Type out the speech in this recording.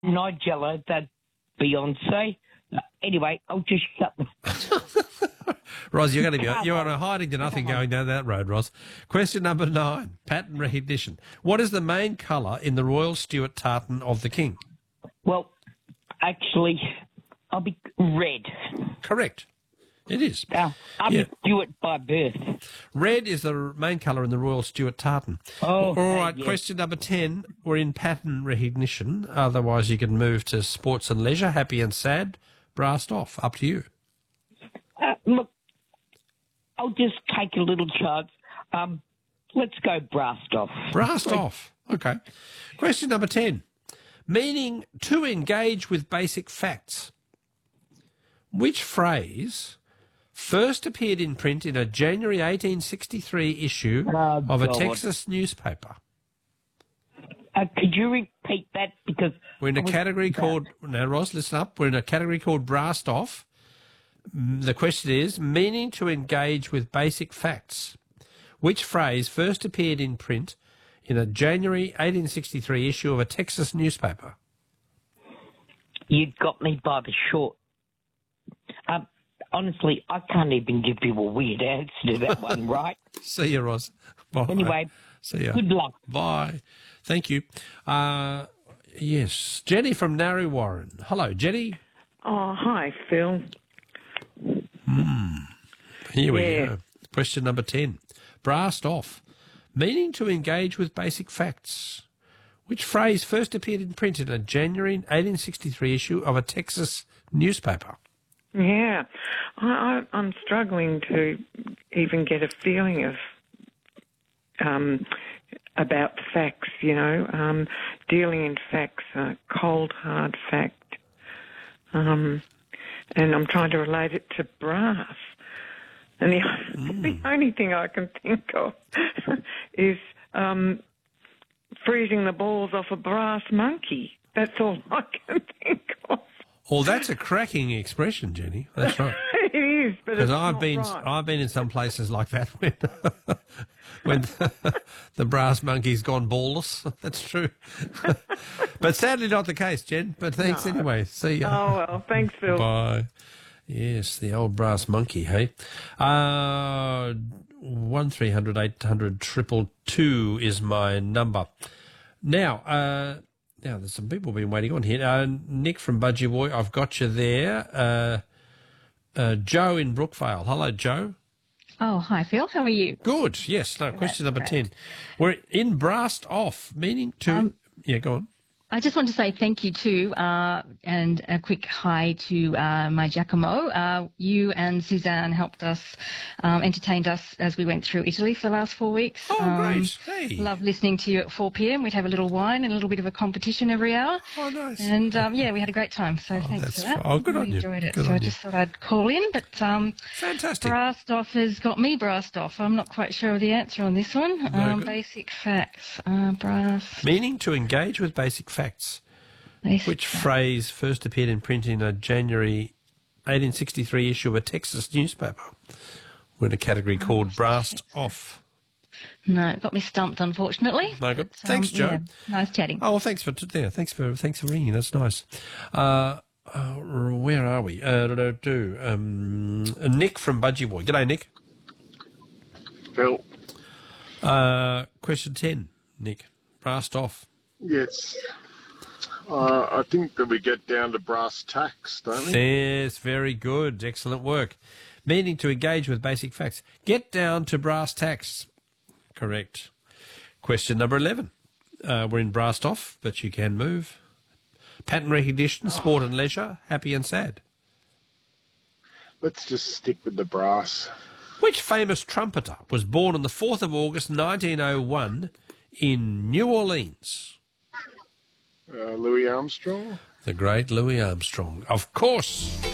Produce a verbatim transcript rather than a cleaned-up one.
Nigella, that Beyonce. Uh, anyway, I'll just shut the... Ros, you're going to be you're on a hiding to nothing going down that road, Ros. Question number nine, pattern recognition. What is the main colour in the Royal Stuart tartan of the King? Well, actually, I'll be red. Correct. It is. Now, I'm Yeah. a Stuart by birth. Red is the main colour in the Royal Stuart tartan. Oh, All right, yes. question number ten. We're in pattern recognition. Otherwise, you can move to sports and leisure, happy and sad, brassed off. Up to you. Uh, look, I'll just take a little chance. Um, let's go brassed off. Brassed off. Okay. Question number ten. Meaning to engage with basic facts. Which phrase first appeared in print in a January eighteen sixty-three issue Oh, of a God. Texas newspaper? Uh, could you repeat that? Because We're in I a was- category called, now Ross, listen up, we're in a category called brassed off. Mm, The question is, meaning to engage with basic facts. Which phrase first appeared in print in a January eighteen sixty-three issue of a Texas newspaper? You got me by the short. Um, honestly, I can't even give you a weird answer to that one, right? See you, Ross. Bye. Anyway, See ya. good luck. Bye. Thank you. Uh, yes, Jenny from Narre Warren. Hello, Jenny. Oh, hi, Phil. Here we Yeah. go. Question number ten. Brassed off. Meaning to engage with basic facts. Which phrase first appeared in print in a January eighteen sixty-three issue of a Texas newspaper? Yeah, I, I, I'm struggling to even get a feeling of um, about facts. You know, um, dealing in facts, uh, cold hard fact, um, and I'm trying to relate it to brass. And the, Mm. the only thing I can think of is um, freezing the balls off a brass monkey. That's all I can think of. Well, that's a cracking expression, Jenny. That's right. It is, but Because it's I've not been right. I've been in some places like that when when the brass monkey's gone ballless. That's true. But sadly not the case, Jen. But thanks anyway. See ya. Oh, well, thanks, Phil. Bye. Yes, the old brass monkey, hey? Uh, one three hundred eight hundred triple two is my number. Now, uh, now there's some people been waiting on here. Uh, Nick from Budgie Boy, I've got you there. Uh, uh, Joe in Brookvale. Hello, Joe. Oh, hi, Phil. How are you? Good. Yes. No, question number great. ten. We're in brassed off, meaning to... Um, yeah, go on. I just want to say thank you too, uh, and a quick hi to uh, my Giacomo. Uh, you and Suzanne helped us, um, entertained us as we went through Italy for the last four weeks. Oh, Um, great. Hey. Love listening to you at four p.m. We'd have a little wine and a little bit of a competition every hour. Oh, nice. And, um, yeah, we had a great time, so thanks that's for that. fi- oh, good on Really you. enjoyed it, Good so on I you. just thought I'd call in, but um, Fantastic. brassed off has got me brassed off. I'm not quite sure of the answer on this one. um, good. basic facts, uh, brass. Meaning to engage with basic facts. Basic Which facts. phrase first appeared in print in a January eighteen sixty-three issue of a Texas newspaper? We're in a category called brassed off. No, got me stumped, unfortunately. No good. But, um, Thanks, Joe. yeah, nice chatting. Oh, well, thanks for yeah, thanks for thanks for ringing. That's nice. Uh, uh, where are we? Uh, do, do, um, Nick from Budgie Boy. G'day, Nick. Phil, Uh, question ten, Nick. Brassed off. yes. Uh, I think that we get down to brass tacks, don't we? Yes, very good. Excellent work. Meaning to engage with basic facts. Get down to brass tacks. Correct. Question number eleven. Uh, we're in brassed off, but you can move. Pattern recognition, sport and leisure, happy and sad. Let's just stick with the brass. Which famous trumpeter was born on the fourth of August nineteen oh one in New Orleans? Uh, Louis Armstrong? The great Louis Armstrong. Of course.